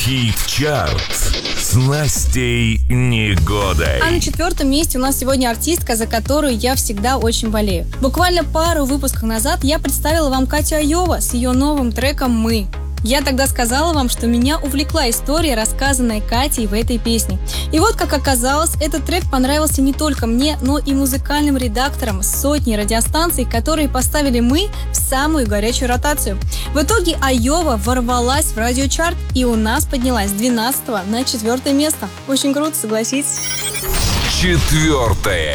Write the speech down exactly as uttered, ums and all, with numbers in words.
Хит-чарт с Настей Негодой. А на четвертом месте у нас сегодня артистка, за которую я всегда очень болею. Буквально пару выпусков назад я представила вам Катю Айова с ее новым треком «Мы». Я тогда сказала вам, что меня увлекла история, рассказанная Катей в этой песне. И вот, как оказалось, этот трек понравился не только мне, но и музыкальным редакторам сотни радиостанций, которые поставили «Мы» в самую горячую ротацию. В итоге Айова ворвалась в радиочарт и у нас поднялась с двенадцатого на четвертое место. Очень круто, согласитесь? Четвертое.